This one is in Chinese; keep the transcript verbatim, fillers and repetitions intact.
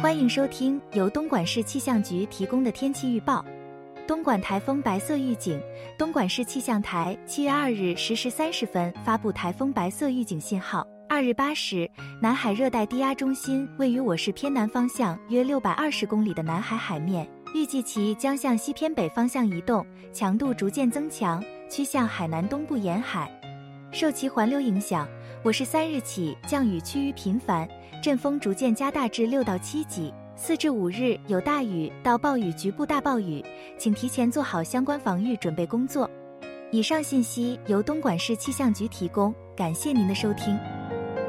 欢迎收听由东莞市气象局提供的天气预报。东莞台风白色预警，东莞市气象台七月二日十时三十分发布台风白色预警信号。二日八时，南海热带低压中心位于我市偏南方向约六百二十公里的南海海面，预计其将向西偏北方向移动，强度逐渐增强，趋向海南东部沿海。受其环流影响，我市三日起降雨趋于频繁，阵风逐渐加大至六到七级。四至五日有大雨到暴雨局部大暴雨，请提前做好相关防御准备工作。以上信息由东莞市气象局提供，感谢您的收听。